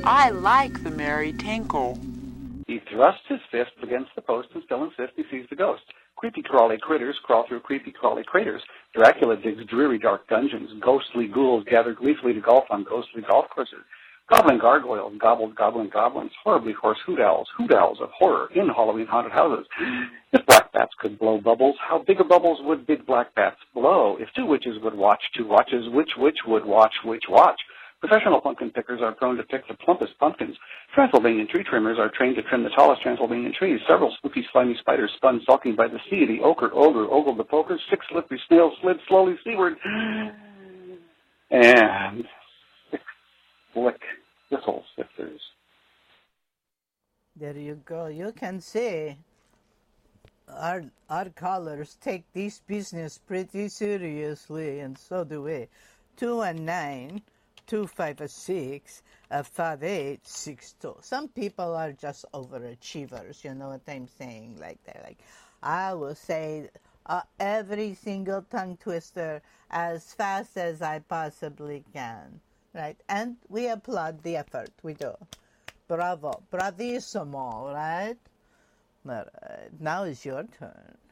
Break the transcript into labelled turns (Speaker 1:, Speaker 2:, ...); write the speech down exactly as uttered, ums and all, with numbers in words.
Speaker 1: I like the merry tinkle.
Speaker 2: He thrusts his fist against the post and still insists he sees the ghost. Creepy crawly critters crawl through creepy crawly craters. Dracula digs dreary dark dungeons. Ghostly ghouls gather gleefully to golf on ghostly golf courses. Goblin gargoyles gobbled goblin goblins. Horribly hoarse hoot owls, hoot owls of horror in Halloween haunted houses. If black bats could blow bubbles, how big of bubbles would big black bats blow? If two witches would watch two watches, which witch would watch which watch? Professional pumpkin pickers are prone to pick the plumpest pumpkins. Transylvanian tree trimmers are trained to trim the tallest Transylvanian trees. Several spooky, slimy spiders spun sulking by the sea. The ochre, ogre, ogled the poker. Six slippery snails slid slowly seaward. And six slick whistle sifters.
Speaker 3: There you go. You can see our, our callers take this business pretty seriously, and so do we. two one nine two five six, five eight six two. Some people are just overachievers, you know what I'm saying? Like that. Like, I will say uh, every single tongue twister as fast as I possibly can, right? And we applaud the effort, we do. Bravo, bravissimo, right? All right, now is your turn.